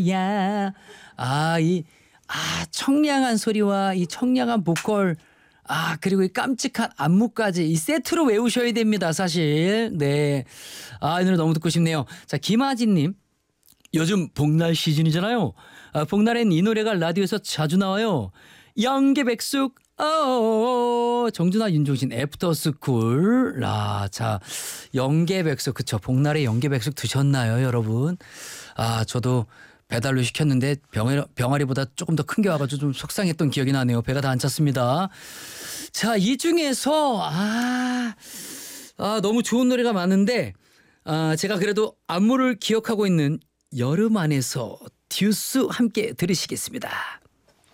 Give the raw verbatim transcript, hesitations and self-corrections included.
야, 아, 이, 아, 청량한 소리와 이 청량한 보컬, 아, 그리고 이 깜찍한 안무까지 이 세트로 외우셔야 됩니다, 사실. 네. 아, 이 노래 너무 듣고 싶네요. 자, 김하진님. 요즘 복날 시즌이잖아요. 아, 복날엔 이 노래가 라디오에서 자주 나와요. 영계백숙, 어, 정준하, 윤종신, 애프터스쿨. 아, 자, 영계백숙, 그쵸. 복날에 영계백숙 드셨나요, 여러분? 아, 저도 배달로 시켰는데 병아리, 병아리보다 조금 더 큰 게 와가지고 좀 속상했던 기억이 나네요. 배가 다 안 찼습니다. 자, 이 중에서 아, 아 너무 좋은 노래가 많은데 아, 제가 그래도 안무를 기억하고 있는 여름 안에서 듀스 함께 들으시겠습니다.